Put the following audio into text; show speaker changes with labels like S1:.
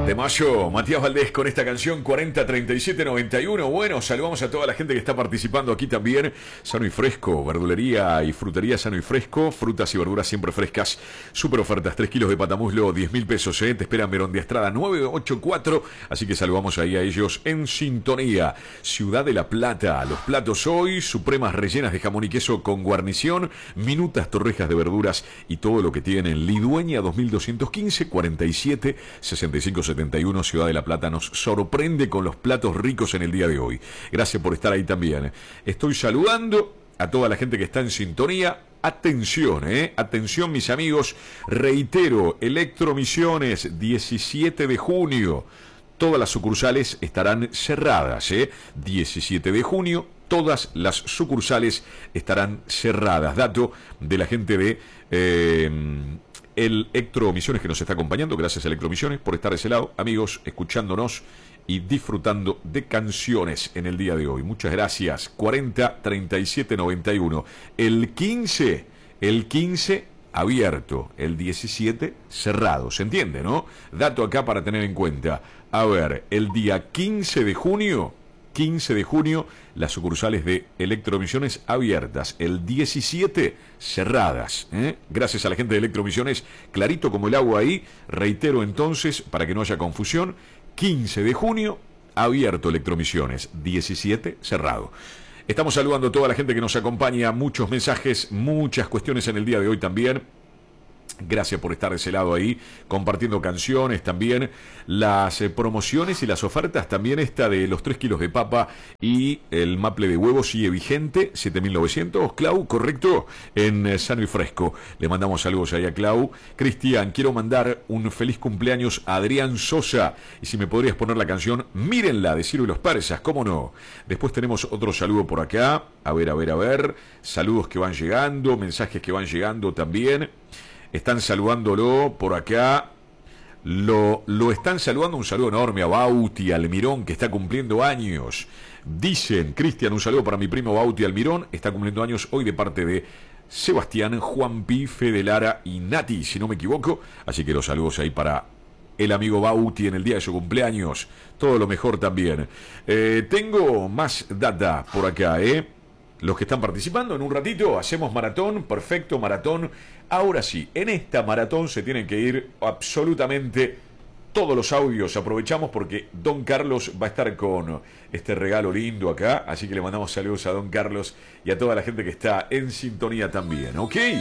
S1: De Mayo, Matías Valdés con esta canción 403791. Bueno, saludamos a toda la gente que está participando aquí también. Sano y fresco, verdulería y frutería Sano y fresco, frutas y verduras siempre frescas. Super ofertas, 3 kilos de patamuslo, 10.000 pesos, Te esperan Verón de Estrada 984. Así que saludamos ahí a ellos en sintonía. Ciudad de La Plata, los platos hoy, supremas rellenas de jamón y queso con guarnición, minutas torrejas de verduras y todo lo que tienen. Lidueña 2215 47 65 71, Ciudad de La Plata nos sorprende con los platos ricos en el día de hoy. Gracias por estar ahí también. Estoy saludando a toda la gente que está en sintonía. Atención, atención mis amigos. Reitero, Electromisiones, 17 de junio. Todas las sucursales estarán cerradas, 17 de junio. Todas las sucursales estarán cerradas. Dato de la gente de Electromisiones que nos está acompañando. Gracias a Electromisiones por estar de ese lado, amigos, escuchándonos y disfrutando de canciones en el día de hoy. Muchas gracias. 403791. El 15 abierto, el 17 cerrado. ¿Se entiende, no? Dato acá para tener en cuenta. A ver, el día 15 de junio, las sucursales de Electromisiones abiertas. El 17 cerradas. Gracias a la gente de Electromisiones, clarito como el agua ahí. Reitero entonces, para que no haya confusión, 15 de junio abierto Electromisiones, 17 cerrado. Estamos saludando a toda la gente que nos acompaña. Muchos mensajes, muchas cuestiones en el día de hoy también. Gracias por estar de ese lado ahí, compartiendo canciones también, las promociones y las ofertas, también esta de los 3 kilos de papa y el maple de huevo sigue vigente, 7.900, Clau, correcto, en Sano y Fresco. Le mandamos saludos ahí a Clau. Cristian, quiero mandar un feliz cumpleaños a Adrián Sosa, y si me podrías poner la canción, mírenla, de Ciro y los Persas, cómo no. Después tenemos otro saludo por acá, a ver, saludos que van llegando, mensajes que van llegando también. Están saludándolo por acá. Lo están saludando. Un saludo enorme a Bauti Almirón, que está cumpliendo años. Dicen, Cristian, un saludo para mi primo Bauti Almirón. Está cumpliendo años hoy de parte de Sebastián, Juanpi, Fede Lara y Nati, si no me equivoco. Así que los saludos ahí para el amigo Bauti en el día de su cumpleaños. Todo lo mejor también. Tengo más data por acá, Los que están participando, en un ratito hacemos maratón, perfecto, maratón. Ahora sí, en esta maratón se tienen que ir absolutamente todos los audios. Aprovechamos porque Don Carlos va a estar con este regalo lindo acá. Así que le mandamos saludos a Don Carlos y a toda la gente que está en sintonía también, ¿ok?